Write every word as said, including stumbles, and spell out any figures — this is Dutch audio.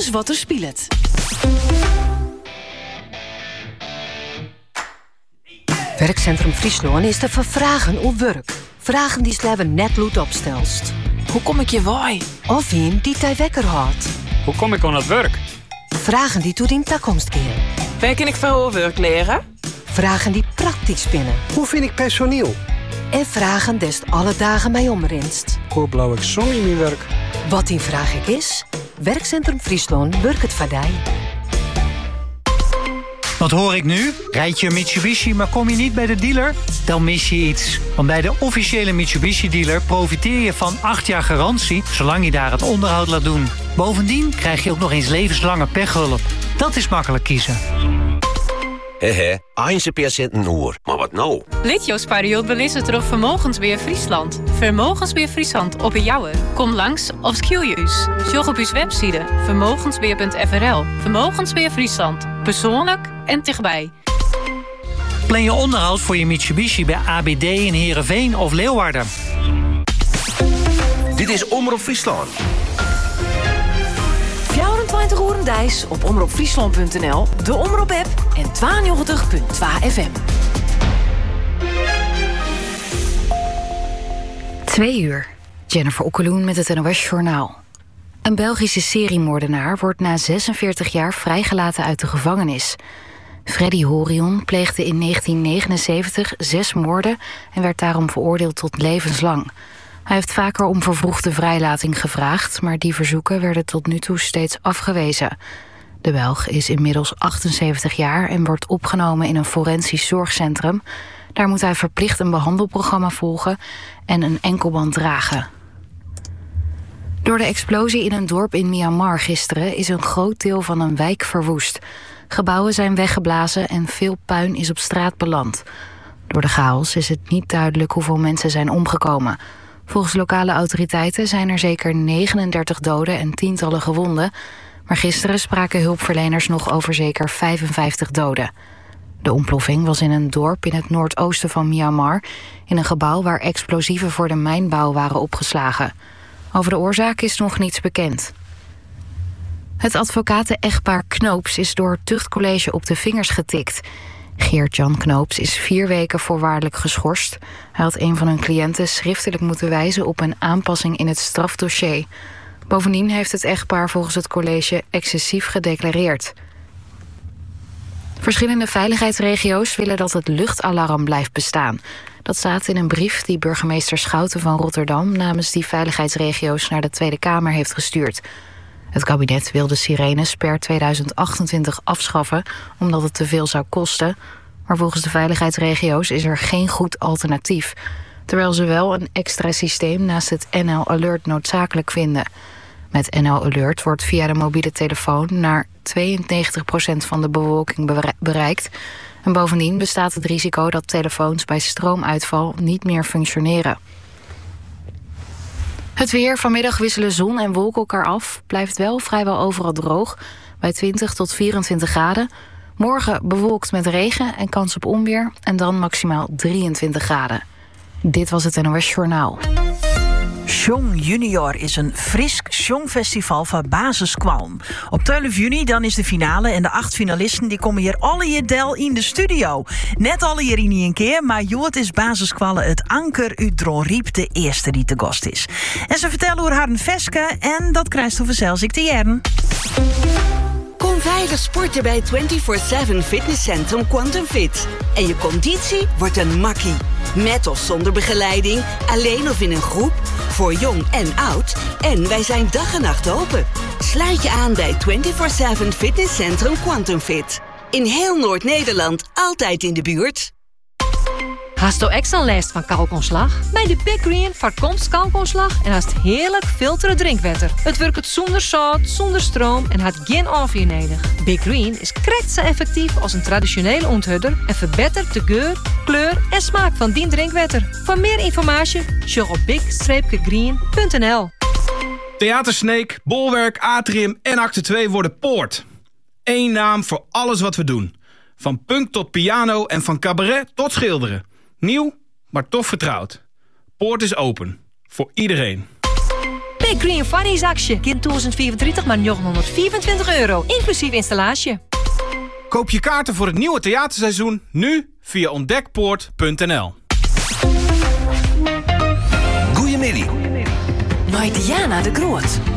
alles wat er speelt. Werkcentrum Friesland is te vervragen op werk. Vragen die sleven net lood opstelst. Hoe kom ik je waai? Of een die tij wekker houdt. Hoe kom ik aan het werk? Vragen die tot in toekomst keren. Waar kan ik voor werk leren? Vragen die praktisch spinnen. Hoe vind ik personeel? En vragen des alle dagen mij omrinst. Hoe blauw ik zon in mijn werk? Wat die vraag ik is? Werkcentrum Friesland werkt het vaardij. Wat hoor ik nu? Rijd je een Mitsubishi, maar kom je niet bij de dealer? Dan mis je iets. Want bij de officiële Mitsubishi-dealer profiteer je van acht jaar garantie, zolang je daar het onderhoud laat doen. Bovendien krijg je ook nog eens levenslange pechhulp. Dat is makkelijk kiezen. Hehe, één procent een uur. Maar wat nou? Litio spaargeld belisset terug Vermogensbeheer Friesland. Vermogensbeheer Friesland op een jouwer. Kom langs of skill je us. Sjog op uw website vermogensbeheer punt f r l. Vermogensbeheer Friesland. Persoonlijk en dichtbij. Plan je onderhoud voor je Mitsubishi bij A B D in Heerenveen of Leeuwarden. Dit is Omroep Friesland. vierentwintig uur dijs op omroep friesland punt n l, de Omroep-app en tweeënnegentig punt twee F M. Twee uur. Jennifer Okkeloen met het N O S-journaal. Een Belgische seriemoordenaar wordt na zesenveertig jaar vrijgelaten uit de gevangenis. Freddy Horion pleegde in negentien negenenzeventig zes moorden en werd daarom veroordeeld tot levenslang. Hij heeft vaker om vervroegde vrijlating gevraagd, maar die verzoeken werden tot nu toe steeds afgewezen. De Belg is inmiddels achtenzeventig jaar en wordt opgenomen in een forensisch zorgcentrum. Daar moet hij verplicht een behandelprogramma volgen en een enkelband dragen. Door de explosie in een dorp in Myanmar gisteren is een groot deel van een wijk verwoest. Gebouwen zijn weggeblazen en veel puin is op straat beland. Door de chaos is het niet duidelijk hoeveel mensen zijn omgekomen. Volgens lokale autoriteiten zijn er zeker negenendertig doden en tientallen gewonden. Maar gisteren spraken hulpverleners nog over zeker vijfenvijftig doden. De ontploffing was in een dorp in het noordoosten van Myanmar, in een gebouw waar explosieven voor de mijnbouw waren opgeslagen. Over de oorzaak is nog niets bekend. Het advocaten-echtpaar Knoops is door het tuchtcollege op de vingers getikt. Geert-Jan Knoops is vier weken voorwaardelijk geschorst. Hij had een van hun cliënten schriftelijk moeten wijzen op een aanpassing in het strafdossier. Bovendien heeft het echtpaar volgens het college excessief gedeclareerd. Verschillende veiligheidsregio's willen dat het luchtalarm blijft bestaan. Dat staat in een brief die burgemeester Schouten van Rotterdam namens die veiligheidsregio's naar de Tweede Kamer heeft gestuurd. Het kabinet wil de sirenes per tweeduizend achtentwintig afschaffen omdat het te veel zou kosten. Maar volgens de veiligheidsregio's is er geen goed alternatief. Terwijl ze wel een extra systeem naast het N L Alert noodzakelijk vinden. Met N L Alert wordt via de mobiele telefoon naar tweeënnegentig procent van de bevolking bereikt. En bovendien bestaat het risico dat telefoons bij stroomuitval niet meer functioneren. Het weer. Vanmiddag wisselen zon en wolken elkaar af. Blijft wel vrijwel overal droog, bij twintig tot vierentwintig graden. Morgen bewolkt met regen en kans op onweer en dan maximaal drieëntwintig graden. Dit was het N O S-journaal. Jong Junior is een frisk songfestival van basiskwalm. Op twaalf juni dan is de finale en de acht finalisten die komen hier alle je del in de studio. Net alle hier niet een keer, maar Jood is basiskwallen het anker uit Dronriep de eerste die te gast is. En ze vertellen over haar een veske en dat krijgt over zelfs ik te jaren. Kom veilig sporten bij vierentwintig zeven fitnesscentrum Quantum Fit. En je conditie wordt een makkie. Met of zonder begeleiding, alleen of in een groep, voor jong en oud. En wij zijn dag en nacht open. Sluit je aan bij vierentwintig zeven fitnesscentrum Quantum Fit. In heel Noord-Nederland, altijd in de buurt. Hast du extra last van kalkontslag? Bij de Big Green voorkomt kalkontslag en haast heerlijk filteren drinkwater. Het werkt zonder zout, zonder stroom en had geen afweer nodig. Big Green is krekt zo effectief als een traditionele onthudder en verbetert de geur, kleur en smaak van die drinkwater. Voor meer informatie, check op big green punt n l. Theater Sneek, Bolwerk, Atrium en Acte twee worden Poort. Eén naam voor alles wat we doen. Van punk tot piano en van cabaret tot schilderen. Nieuw, maar toch vertrouwd. Poort is open. Voor iedereen. Big Big Green Funnies actie. Kind tweeduizend vierentwintig maar negenhonderdvierentwintig euro. Inclusief installatie. Koop je kaarten voor het nieuwe theaterseizoen nu via ontdekpoort punt n l. Goeiemiddag. Bij Diana de Groot.